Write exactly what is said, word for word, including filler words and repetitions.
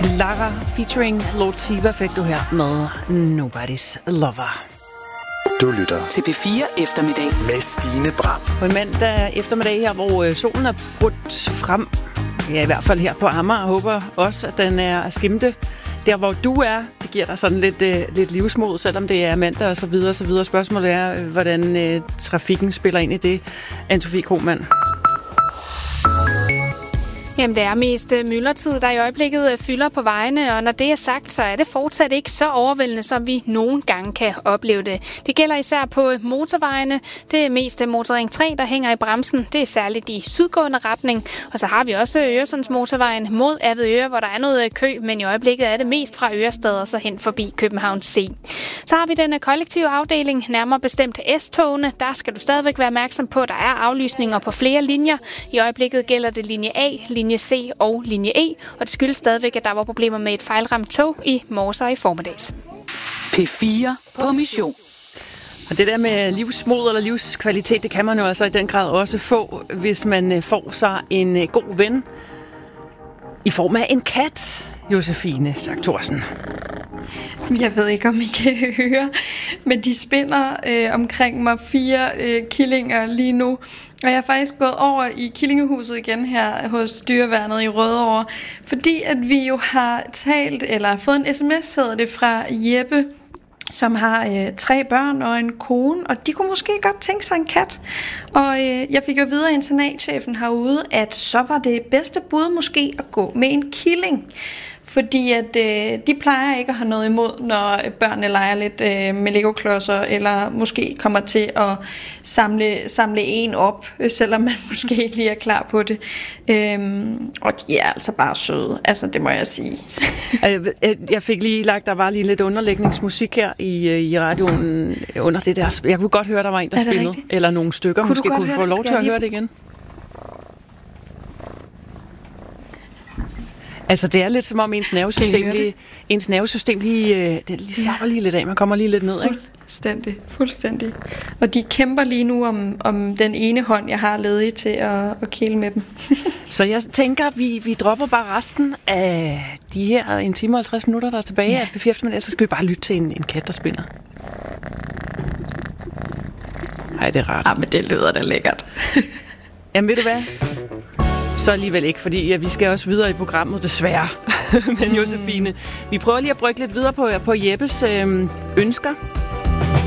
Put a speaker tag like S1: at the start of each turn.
S1: Lara featuring Lord Siva fik du her med Nobody's Lover.
S2: Du lytter
S3: til P fire eftermiddag
S2: med Stine Bram.
S1: På en mandag eftermiddag her, hvor solen er brudt frem, ja, i hvert fald her på Amager, og håber også, at den er skimte. Der, hvor du er, det giver dig sådan lidt, øh, lidt livsmod, selvom det er mandag og så videre, og så videre. Spørgsmålet er, hvordan øh, trafikken spiller ind i det. Anne-Sophie Krohmann.
S4: Jamen, det er mest myldretid, der i øjeblikket fylder på vejene, og når det er sagt, så er det fortsat ikke så overvældende, som vi nogle gange kan opleve det. Det gælder især på motorvejene. Det er mest motorring tre, der hænger i bremsen. Det er særligt i sydgående retning. Og så har vi også Øresundsmotorvejen mod Avedøre, hvor der er noget kø, men i øjeblikket er det mest fra Ørestad og så hen forbi København C. Så har vi den kollektive afdeling, nærmere bestemt S-togene. Der skal du stadigvæk være opmærksom på, at der er aflysninger på flere linjer. I øjeblikket gælder det linje A, linje C og linje E, og det skyldes stadigvæk, at der var problemer med et fejlramt tog i morges og i formiddags.
S3: P fire på mission.
S1: Og det der med livsmod eller livskvalitet, det kan man jo altså i den grad også få, hvis man får sig en god ven i form af en kat, Josefine Schack-Thorsen.
S5: Jeg ved ikke, om I kan høre, men de spinder øh, omkring mig fire øh, killinger lige nu. Og jeg er faktisk gået over i killingehuset igen her hos Dyreværnet i Rødovre, fordi at vi jo har talt, eller fået en sms, hedder det, fra Jeppe, som har øh, tre børn og en kone, og de kunne måske godt tænke sig en kat. Og øh, jeg fik jo videre af internatchefen herude, at så var det bedste bud måske at gå med en killing. Fordi at øh, de plejer ikke at have noget imod, når børnene leger lidt øh, med legoklodser, eller måske kommer til at samle, samle en op, selvom man måske ikke lige er klar på det. Øhm, og de er altså bare søde, altså det må jeg sige.
S1: Jeg fik lige lagt, der var lige lidt underlægningsmusik her i, i radioen under det der. Jeg kunne godt høre, der var en, der spillede, rigtigt? Eller nogle stykker.
S5: Kunne
S1: måske kunne vi få
S5: det?
S1: lov til at høre det igen. Altså, det er lidt som om ens nervesystem lige, ens nervesystem lige, det lige slapper lige lidt af. Man kommer lige lidt ned, ikke?
S5: Fuldstændig, fuldstændig. Og de kæmper lige nu om, om den ene hånd, jeg har ledig til at, at kæle med dem. Så
S1: jeg tænker, vi, vi dropper bare resten af de her en time og halvtreds minutter, der er tilbage ja. af P fire eftermiddag. Så skal vi bare lytte til en, en kat, der spiller. Ej, det er rart.
S5: Ja, men det lyder da lækkert.
S1: Jamen, ved du hvad? Så alligevel ikke, fordi ja, vi skal også videre i programmet, desværre. Men Josefine, vi prøver lige at brygge lidt videre på, på Jeppes øh, ønsker.